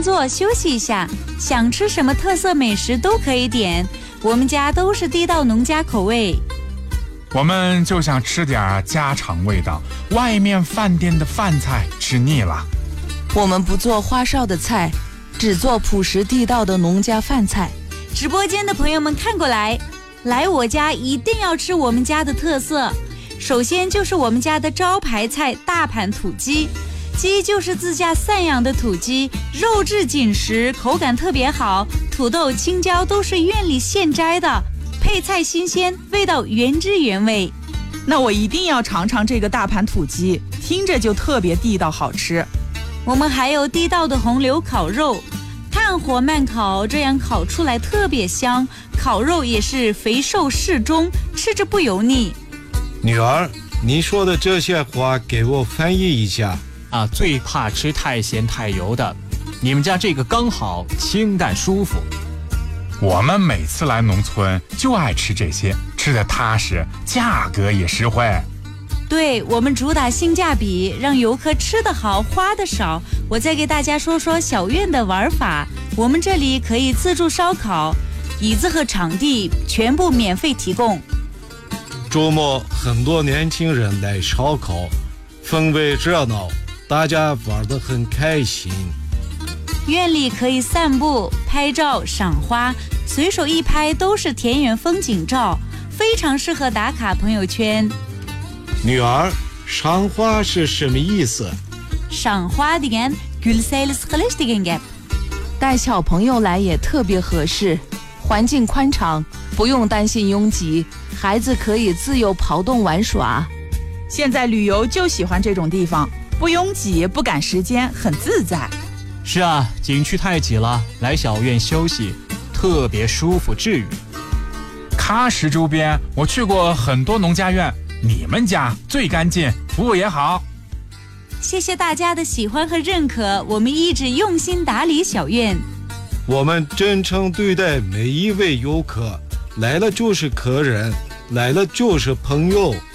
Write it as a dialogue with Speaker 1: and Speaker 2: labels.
Speaker 1: 静坐休息一下，想吃什么特色美食都可以点，我们家都是地道农家口味。
Speaker 2: 我们就想吃点家常味道，外面饭店的饭菜吃腻了。
Speaker 3: 我们不做花哨的菜，只做朴实地道的农家饭菜。
Speaker 1: 直播间的朋友们看过来，来我家一定要吃我们家的特色。首先就是我们家的招牌菜大盘土鸡，鸡就是自家散养的土鸡，肉质紧实，口感特别好，土豆、青椒都是院里现摘的，配菜新鲜，味道原汁原味。
Speaker 4: 那我一定要尝尝这个大盘土鸡，听着就特别地道好吃。
Speaker 1: 我们还有地道的红柳烤肉，炭火慢烤，这样烤出来特别香，烤肉也是肥瘦适中，吃着不油腻。
Speaker 5: 女儿，你说的这些话给我翻译一下。
Speaker 6: 最怕吃太咸太油的，你们家这个刚好，清淡舒服。
Speaker 2: 我们每次来农村就爱吃这些，吃得踏实，价格也实惠。
Speaker 1: 对，我们主打性价比，让游客吃得好，花得少。我再给大家说说小院的玩法。我们这里可以自助烧烤，椅子和场地全部免费提供。
Speaker 5: 周末很多年轻人来烧烤，氛围热闹，大家玩得很开心。
Speaker 1: 院里可以散步、拍照、赏花，随手一拍都是田园风景照，非常适合打卡朋友圈。
Speaker 5: 女儿，赏花是什么意思？
Speaker 1: 赏花degan gul sayles qilish degan gap。
Speaker 3: 带小朋友来也特别合适，环境宽敞，不用担心拥挤，孩子可以自由跑动玩耍。
Speaker 4: 现在旅游就喜欢这种地方，不拥挤，不赶时间，很自在。
Speaker 6: 是啊，景区太挤了，来小院休息，特别舒服治愈。
Speaker 2: 喀什周边我去过很多农家院，你们家最干净，服务也好。
Speaker 1: 谢谢大家的喜欢和认可，我们一直用心打理小院。
Speaker 5: 我们真诚对待每一位游客，来了就是客人，来了就是朋友。